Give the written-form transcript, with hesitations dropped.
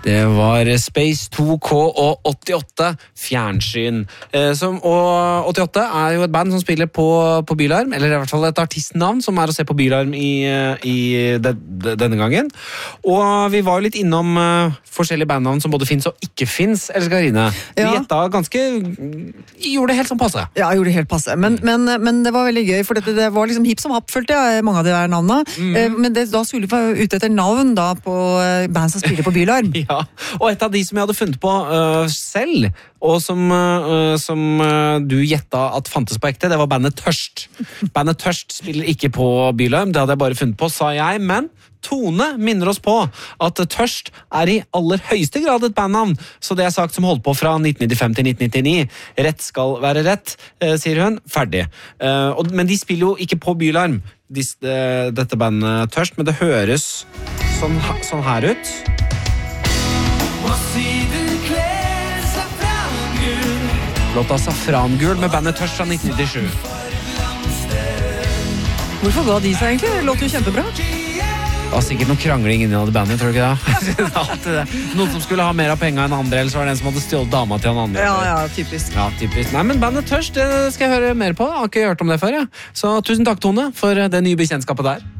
Det var Space 2K og 88 Fjernsyn. Og 88 er jo et band som spiller på Bylarm, eller i hvert fall et artistnavn som er å se på Bylarm denne gangen. Og vi var jo litt innom forskjellige bandnavn som både finnes og ikke finnes, Else Karine. Vi gjorde det helt sånn passe. Ja, jeg gjorde det helt passe. Men det var veldig gøy, for det var liksom hipp som happ, følte jeg, mange av de der navnene. Men da skulle vi være ute etter navn da på band som spiller på Bylarm. Ja, og et av de som jeg hadde funnet på selv, og som du gjetta at fantes på ekte, det var bandet Tørst. Bandet Tørst spiller ikke på Bylarm, det hadde jeg bare funnet på, sa jeg, men Tone minner oss på at Tørst er i aller høyeste grad et bandnavn, så det er sagt som holdt på fra 1995 til 1999. Rett skal være rett, sier hun. Ferdig. Men de spiller jo ikke på Bylarm, dette bandet Tørst, men det høres sånn her ut. Låta Safrangul med bandet Tørst fra 1997. Hvorfor ga de seg egentlig? Det låter jo kjempebra. Det var sikkert noe krangling inni det bandet, tror du ikke det? Noen som skulle ha mer av penger enn andre, eller så var det en som hadde stjålet dama til en andre. Ja, typisk. Ja, typisk. Nei, men bandet Tørst, det skal jeg høre mer på. Jeg har ikke hørt om det før, ja. Så tusen takk, Tone, for det nye bekjentskapet der.